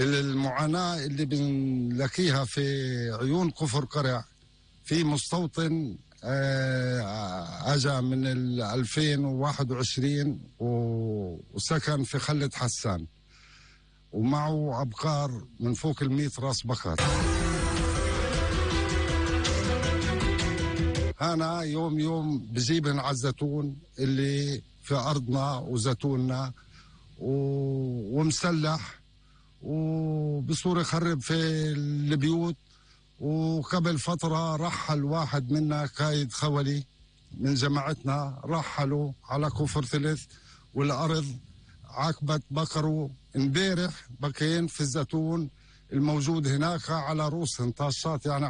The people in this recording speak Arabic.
المعاناة اللي بنلاقيها في عيون كفر قرع، في مستوطن أجا من 2021 وسكن في خلة حسان، ومعه أبقار من فوق 100 راس بقر. أنا يوم بجيبن على الزيتون اللي في أرضنا وزيتوننا ومسلح، وبصور يخرب في البيوت. وقبل فترة رحل واحد منا قايد خولي من جماعتنا، رحلوا على كفر ثلث، والأرض عقبت بقروا. امبارح بكين في الزيتون الموجود هناك على رؤوسهم طاشات يعني